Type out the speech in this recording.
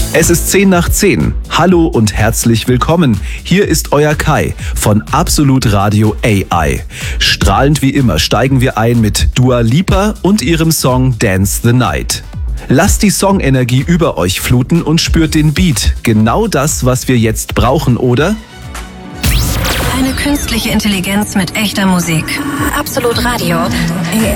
Es ist 10 nach 10. Hallo und herzlich willkommen. Hier ist euer Kai von Absolut Radio AI. Strahlend wie immer steigen wir ein mit Dua Lipa und ihrem Song Dance the Night. Lasst die Songenergie über euch fluten und spürt den Beat. Genau das, was wir jetzt brauchen, oder? Eine künstliche Intelligenz mit echter Musik. Absolut Radio AI.